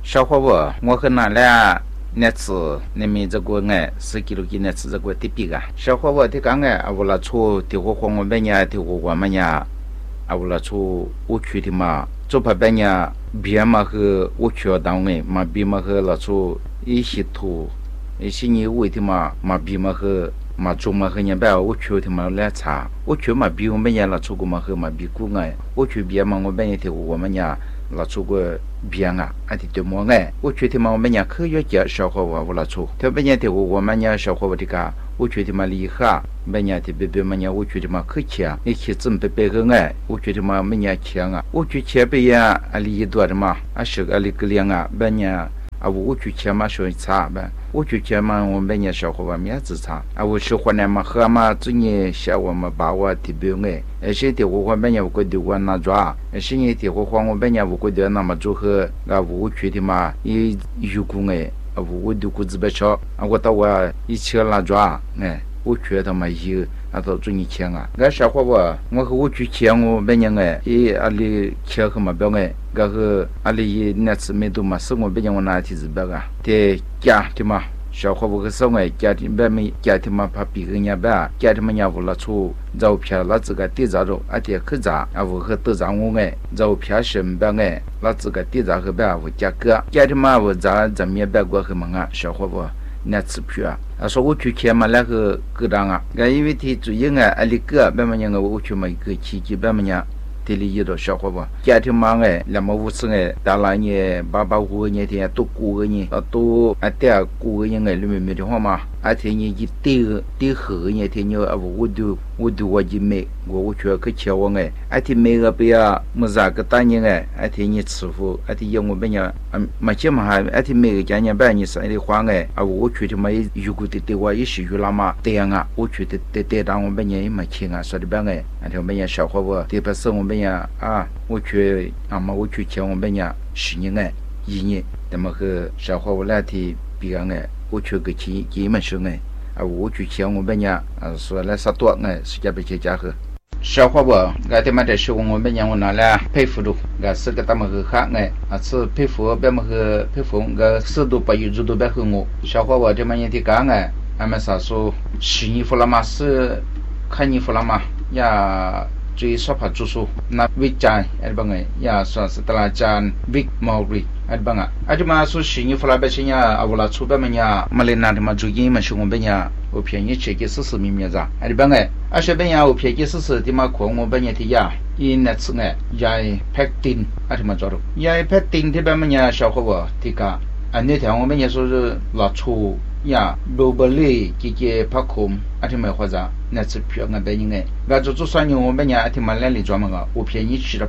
小伙我和那俩那次那边这个10几几那次这个地比个小伙我的刚我拉出的我我们呀的我们呀我拉出我去的嘛做怕别人别嘛和我去单位嘛别嘛和拉出一些图一些你为的嘛别嘛和嘛做嘛和人别我去的嘛来查我去嘛别我们呀拉出过嘛和嘛别过我去别嘛我们的我们呀拉出过别啊的对么我去的嘛我们呀科学家小伙我拉出特别的我们呀小伙的个我觉得嘛厉害，每年的别么年，我觉得嘛可强，一起准备别个我觉得嘛每年强啊，我去前边呀，里多的嘛，是个里个量啊，每年我去前嘛说差呗，我去前嘛我每年小伙伴面子差，我喜欢呢嘛和嘛昨年下我们把我的别现在我每年我觉得我拿抓，现在我每年我觉得那么做和我觉得嘛也有功我都顾自别少，我到我一起拉抓，我觉得嘛有，到做你钱啊，小伙我和我去钱我每年里钱和嘛表和里那次没多嘛，是我每年我拿提子表个，得家的嘛。小伙和生家庭别没家庭嘛怕别人家别家庭嘛家务了出照片了这个地咋着点可咋我和都咋我照片是别了这个地咋和别我家哥家庭嘛我咋么别过和嘛小伙那次票说我去看嘛那个各当因为他主要里个别么样我去嘛一个奇迹别么样这里有的小伙伴，家庭嘛两么五十大了呢，85个天都过个呢，都点过个人里面没的话嘛，天呢一对后呢天呢我都我就没，我去去瞧我天每个不要么啥个大人天呢吃苦，天要我们呀，没钱嘛还天每个家人把你生的话我去的嘛如果对我也是有那么这样我去的当我们也没钱说的别天我们也小伙伴，特别是我们我去嘛我去瞧我们10年1年，那么和小伙伴来的比较我去个几门生我去瞧我们说来啥多是加别去加和小伙伴，他们在说我们我拿来佩服的，是个他们和哈是佩服别么和佩服适度把有度别和我小伙伴他们也的干俺们啥说洗衣服了嘛是看衣服了嘛呀。最少怕住宿，那为家呀算是得了家为毛利就嘛说洗衣服那边我拉出边没来拿的嘛注意嘛是我们我便宜吃个40米面子，是边我便宜40的嘛可我边的一那次拍定嘛做的，拍定的边小伙伴这个那天我们说是拉出。罗伯利这个帕空，没或者那次票别人做3年我们天嘛来里专门我便宜去了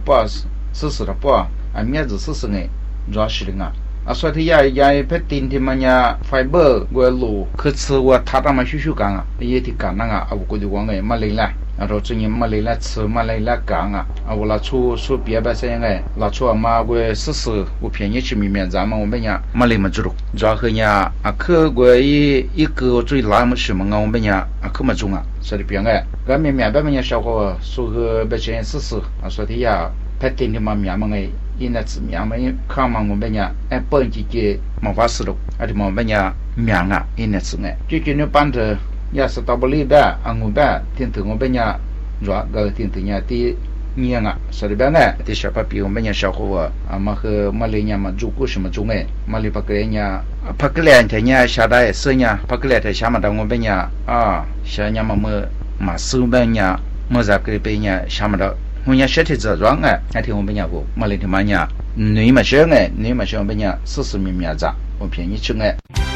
40的包面子40主要是的所以也拍定的嘛fiber 我路可吃我他们修干也得干我估计我没来了。然后最近没来了吃没来了干我拉出说别把这拉出嘛我40我便宜去面咱们我们没来么住主要和可我一个最拉么什么我们可么中所以别咱们面白小伙说个别钱40说的拍定的嘛面嘛因那次面嘛看嘛我们本几个没法事了我们面因那次最近的班子也是到不了的我们听我们抓个听的年所以边的小把比我们小伙嘛和马来嘛住过什么中马来把个人把个两天下来是把个两天下嘛到我们下嘛嘛收边么咋个边下嘛到我身体这装听我们过马来的嘛你嘛学我们40米面子我便宜吃